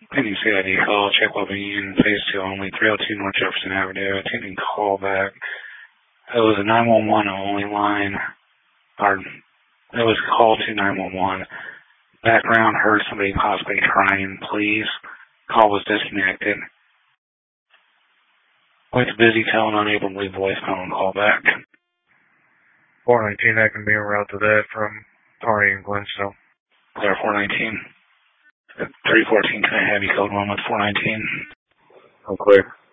Pending CID call, check will be in phase 2 only, 302 North Jefferson Avenue, attending call back. It was a 911 only line, or it was call to 911. Background, heard somebody possibly crying, please. Call was disconnected. With busy tone, unable to leave voicemail and call back. 419, I can be en route to that from Tardy and Glenstone. Clear 419. 314, can I have you code 1 with 419? I'm clear.